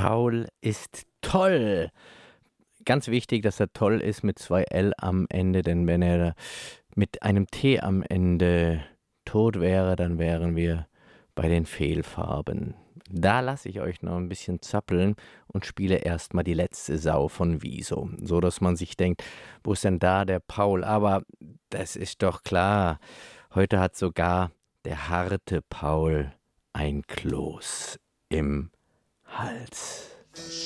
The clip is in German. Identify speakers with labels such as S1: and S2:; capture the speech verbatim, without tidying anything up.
S1: Paul ist toll. Ganz wichtig, dass er toll ist mit zwei L am Ende, denn wenn er mit einem T am Ende tot wäre, dann wären wir bei den Fehlfarben. Da lasse ich euch noch ein bisschen zappeln und spiele erstmal die letzte Sau von Wieso, so dass man sich denkt, wo ist denn da der Paul? Aber das ist doch klar, heute hat sogar der harte Paul ein Kloß im Hals.